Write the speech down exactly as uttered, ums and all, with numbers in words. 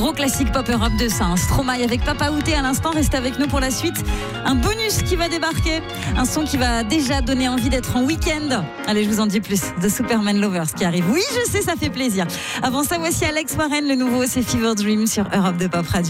gros classique pop Europe de ça. Hein. Stromae avec Papa Outé à l'instant. Restez avec nous pour la suite. Un bonus qui va débarquer. Un son qui va déjà donner envie d'être en week-end. Allez, je vous en dis plus. The Superman Lovers qui arrive. Oui, je sais, ça fait plaisir. Avant ça, voici Alex Warren. Le nouveau, c'est Fever Dream sur Europe de Pop Radio.